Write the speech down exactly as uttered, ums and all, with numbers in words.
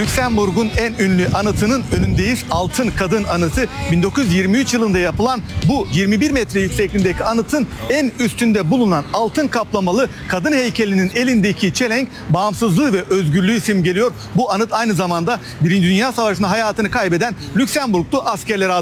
Lüksemburg'un en ünlü anıtının önündeyiz. Altın Kadın Anıtı. bin dokuz yüz yirmi üç yılında yapılan bu yirmi bir metre yüksekliğindeki anıtın en üstünde bulunan altın kaplamalı kadın heykelinin elindeki çelenk bağımsızlığı ve özgürlüğü simgeliyor. Bu anıt aynı zamanda Birinci Dünya Savaşı'nda hayatını kaybeden Lüksemburglu askerlere